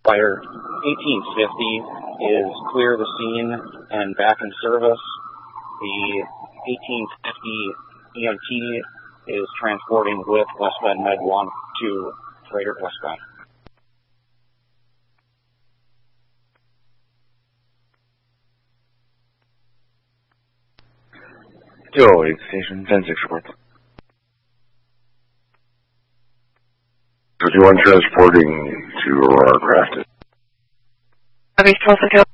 Fire 1850 is clear the scene and back in service. The 1850 EMT is transporting with Westbend Med 1 to Freighter Westbend. 208 station, 10-6 report. 51 transporting to Aurora Crafted. Okay, 12